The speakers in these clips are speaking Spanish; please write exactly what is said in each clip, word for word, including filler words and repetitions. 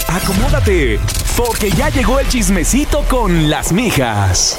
acomódate, porque ya llegó el chismecito con las mijas.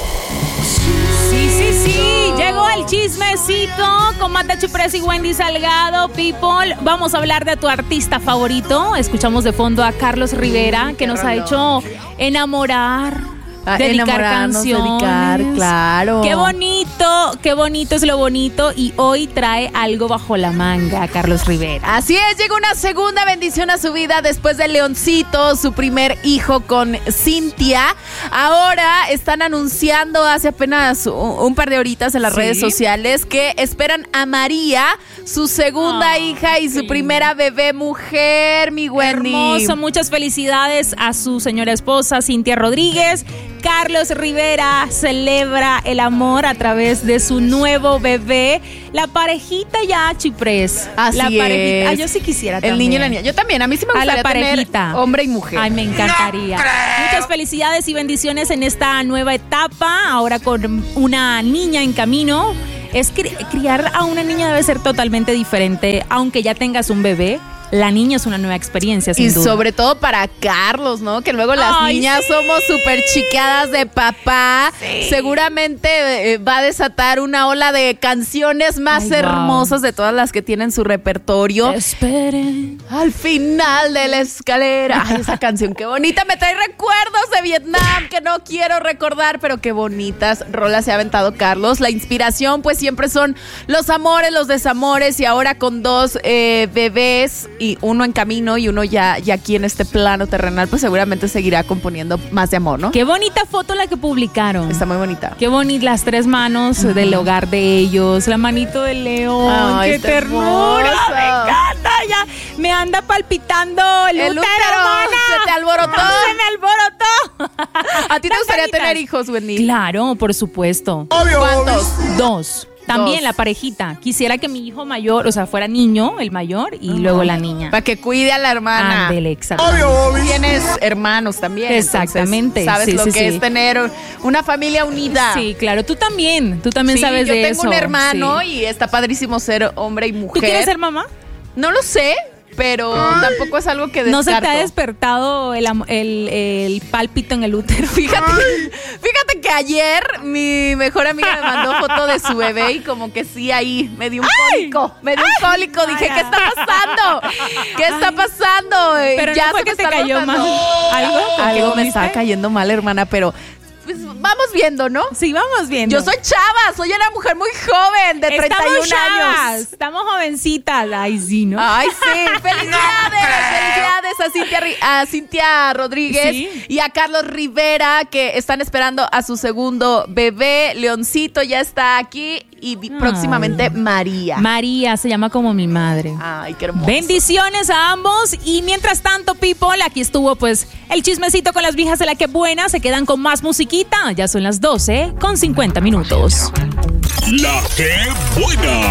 Sí, sí, sí, llegó el chismecito con Marta Chiprés y Wendy Salgado. People, vamos a hablar de tu artista favorito. Escuchamos de fondo a Carlos Rivera, que nos ha hecho enamorar. Ah, dedicar canciones. Dedicar, claro. Qué bonito, qué bonito es lo bonito. Y hoy trae algo bajo la manga, Carlos Rivera. Así es, llega una segunda bendición a su vida después de Leoncito, su primer hijo con Cintia. Ahora están anunciando hace apenas un, un par de horitas en las ¿Sí? redes sociales que esperan a María, su segunda oh, hija y su primera bebé mujer, mi Wendy. Hermoso, muchas felicidades a su señora esposa, Cintia Rodríguez. Carlos Rivera celebra el amor a través de su nuevo bebé. La parejita ya, Chiprés. Así la parejita. es. Ah, yo sí quisiera también. El niño y la niña. Yo también. A mí sí me gustaría tener hombre y mujer. Ay, me encantaría. No Muchas felicidades y bendiciones en esta nueva etapa. Ahora con una niña en camino. Es que criar a una niña debe ser totalmente diferente, aunque ya tengas un bebé. La niña es una nueva experiencia, sin y duda. sobre todo para Carlos, ¿no? Que luego las Ay, niñas sí. somos súper chiqueadas de papá. Sí. Seguramente eh, va a desatar una ola de canciones más Ay, hermosas wow. de todas las que tiene en su repertorio. Esperen. Al final de la escalera. Ay, esa canción, qué bonita. Me trae recuerdos de Vietnam que no quiero recordar, pero qué bonitas rolas se ha aventado Carlos. La inspiración, pues siempre son los amores, los desamores. Y ahora con dos eh, bebés y uno en camino y uno ya, ya aquí en este plano terrenal, pues seguramente seguirá componiendo más de amor, ¿no? Qué bonita foto la que publicaron. Está muy bonita. Qué bonita, las tres manos uh-huh. del hogar de ellos, la manito del león. Ay, qué ternura, hermosa. Me encanta, ya me anda palpitando el, el útero, útero se te alborotó. Se me alborotó. ¿A ti te gustaría tener hijos, Wendy? Claro, por supuesto. Obvio. ¿Cuántos? Dos. También Dos. La parejita. Quisiera que mi hijo mayor, o sea, fuera niño, el mayor, y uh-huh. luego la niña. Para que cuide a la hermana. Ándele, exactamente. Obvio, tienes hermanos también. Exactamente. Sabes sí, lo sí, que sí. es tener una familia unida. Sí, claro. Tú también. Tú también sí, sabes de eso. Yo tengo un hermano sí. y está padrísimo ser hombre y mujer. ¿Tú quieres ser mamá? No lo sé. Pero Ay. tampoco es algo que descarto. ¿No se te ha despertado el, el, el pálpito en el útero? Fíjate, fíjate que ayer mi mejor amiga me mandó foto de su bebé y como que sí, ahí me dio un Ay. cólico. Me dio un cólico. Ay. Dije, ¿qué está pasando? ¿Qué está Ay. pasando? Pero ya no fue se que me te está cayó notando. mal. ¿Algo? Algo me está cayendo mal, hermana, pero... Pues vamos viendo, ¿no? Sí, vamos viendo. Yo soy chava, soy una mujer muy joven, de treinta y un Estamos chavas, años. Estamos jovencitas. Ay, sí, ¿no? Ay, sí. Felicidades, felicidades a Cintia, a Cintia Rodríguez ¿Sí? y a Carlos Rivera, que están esperando a su segundo bebé. Leoncito ya está aquí y Ay. próximamente María. María, se llama como mi madre. Ay, qué hermoso. Bendiciones a ambos. Y mientras tanto, people, aquí estuvo pues el chismecito con las viejas de La Que Buena. Se quedan con más musiquita. Ya son las doce con cincuenta minutos. La Que Buena.